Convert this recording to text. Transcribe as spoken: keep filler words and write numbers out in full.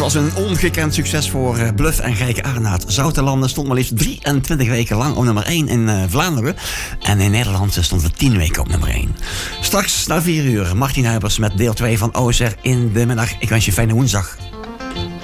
was een ongekend succes voor uh, Bluff en Rijke Arnaud. Zoutelanden stond maar liefst drieëntwintig weken lang op nummer één in uh, Vlaanderen. En in Nederland stond het tien weken op nummer één. Straks na vier uur Martin Huibers met deel twee van O S R in de middag. Ik wens je een fijne woensdag.